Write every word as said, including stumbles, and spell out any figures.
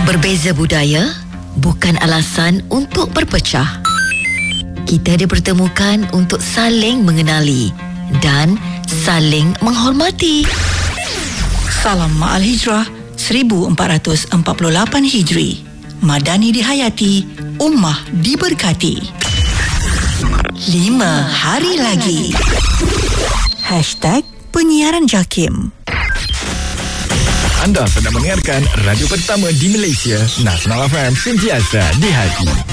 Berbeza budaya bukan alasan untuk berpecah. Kita dipertemukan untuk saling mengenali dan saling menghormati. Salam Ma'al Hijrah seribu empat ratus empat puluh lapan Hijri. Madani dihayati, ummah diberkati. Lima hari lagi. Hashtag Penyiaran JAKIM. Anda sedang mendengarkan radio pertama di Malaysia, Nasional F M, sentiasa di hati.